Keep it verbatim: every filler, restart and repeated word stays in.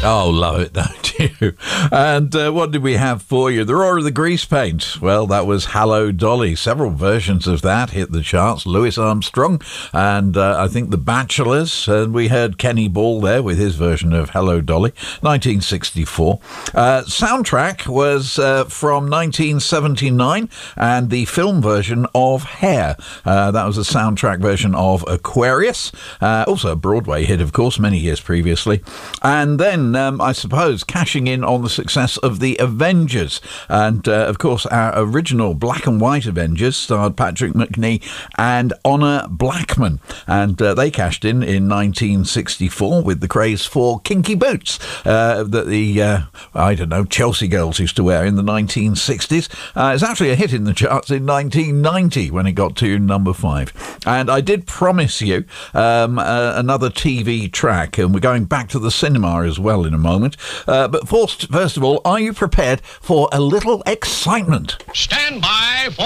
Oh, love it, don't you? And uh, what did we have for you? The Roar of the Grease Paint. Well, that was Hello, Dolly. Several versions of that hit the charts. Louis Armstrong and uh, I think The Bachelors. And we heard Kenny Ball there with his version of Hello, Dolly, nineteen sixty-four. Uh, soundtrack was uh, from nineteen seventy-nine and the film version of Hair. Uh, that was a soundtrack version of Aquarius. Uh, also a Broadway hit, of course, many years previously. And then, um, I suppose, cashing in on the success of The Avengers. And, uh, of course, our original black and white Avengers starred Patrick Macnee and Honor Blackman. And uh, they cashed in in nineteen sixty-four with the craze for kinky boots uh, that the, uh, I don't know, Chelsea girls used to wear in the nineteen sixties. Uh, it's actually a hit in the charts in nineteen ninety when it got to number five. And I did promise you um, uh, another T V track, and we're going back to the cinema as well in a moment. Uh, but first, first of all, are you prepared for a little excitement? Stand by for